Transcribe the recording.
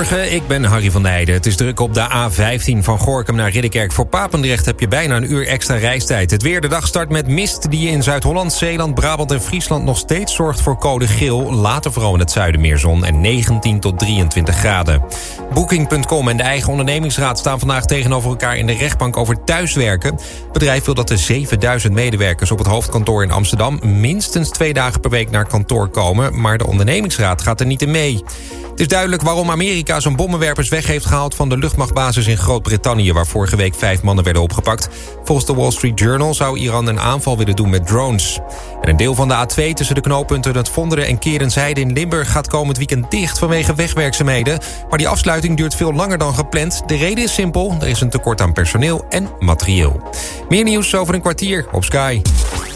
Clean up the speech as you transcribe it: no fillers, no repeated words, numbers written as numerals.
Goedemorgen, ik ben Harry van der Heijden. Het is druk op de A15 van Gorinchem naar Ridderkerk. Voor Papendrecht heb je bijna een uur extra reistijd. Het weer, de dag start met mist die in Zuid-Holland, Zeeland, Brabant en Friesland nog steeds zorgt voor code geel. Later vooral in het zuiden meer zon en 19 tot 23 graden. Booking.com en de eigen ondernemingsraad staan vandaag tegenover elkaar in de rechtbank over thuiswerken. Het bedrijf wil dat de 7000 medewerkers op het hoofdkantoor in Amsterdam minstens 2 dagen per week naar kantoor komen, maar de ondernemingsraad gaat er niet in mee. Het is duidelijk waarom Amerika zijn bommenwerpers weg heeft gehaald van de luchtmachtbasis in Groot-Brittannië, waar vorige week 5 mannen werden opgepakt. Volgens de Wall Street Journal zou Iran een aanval willen doen met drones. En een deel van de A2 tussen de knooppunten het Vonderen en Kerenzijde in Limburg gaat komend weekend dicht vanwege wegwerkzaamheden. Maar die afsluiting duurt veel langer dan gepland. De reden is simpel, er is een tekort aan personeel en materieel. Meer nieuws over een kwartier op Sky.